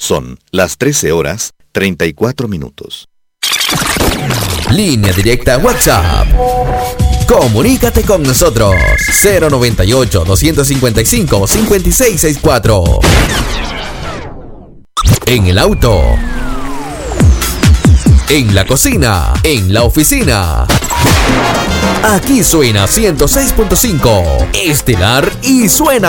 Son las 13:34. Línea directa WhatsApp. Comunícate con nosotros. 098-255-5664. En el auto, en la cocina, en la oficina. Aquí suena 106.5 Estelar y suena